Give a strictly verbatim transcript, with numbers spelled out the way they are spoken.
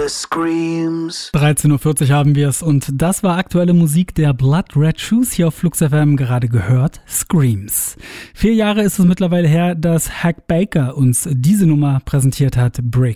the screams. dreizehn Uhr vierzig haben wir es und das war aktuelle Musik der Blood Red Shoes hier auf Flux F M, gerade gehört, Screams. Vier Jahre ist es mittlerweile her, dass Hack Baker uns diese Nummer präsentiert hat, Brick